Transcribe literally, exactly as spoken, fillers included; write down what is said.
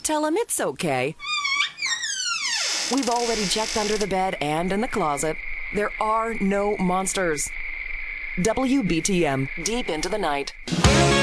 Tell him it's okay. We've already checked under the bed and in the closet. There are no monsters. W B T M, deep into the night.